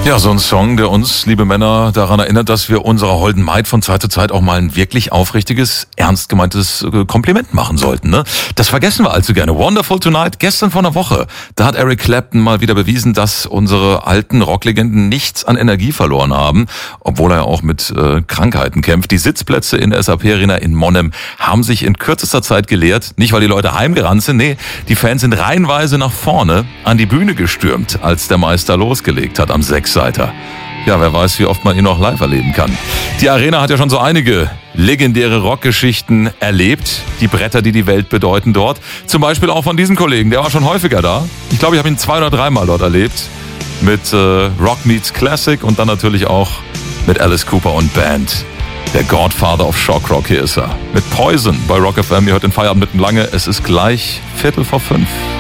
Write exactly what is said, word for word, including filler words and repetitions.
Ja, so ein Song, der uns, liebe Männer, daran erinnert, dass wir unserer holden Maid von Zeit zu Zeit auch mal ein wirklich aufrichtiges, ernst gemeintes Kompliment machen sollten, ne? Das vergessen wir allzu gerne. Wonderful Tonight, gestern vor einer Woche, da hat Eric Clapton mal wieder bewiesen, dass unsere alten Rocklegenden nichts an Energie verloren haben, obwohl er auch mit äh, Krankheiten kämpft. Die Sitzplätze in der S A P Arena in Monnem haben sich in kürzester Zeit geleert. Nicht, weil die Leute heimgerannt sind, nee, die Fans sind reihenweise nach vorne an die Bühne gestürmt, als der Meister losgelegt hat am Sechseiter. Ja, wer weiß, wie oft man ihn noch live erleben kann. Die Arena hat ja schon so einige legendäre Rockgeschichten erlebt. Die Bretter, die die Welt bedeuten dort. Zum Beispiel auch von diesem Kollegen, der war schon häufiger da. Ich glaube, ich habe ihn zwei oder dreimal dort erlebt. Mit äh, Rock Meets Classic und dann natürlich auch mit Alice Cooper und Band. Der Godfather of Shock Rock, hier ist er. Mit Poison bei Rock F M. Ihr hört den Feierabend mitten lange. Es ist gleich Viertel vor fünf.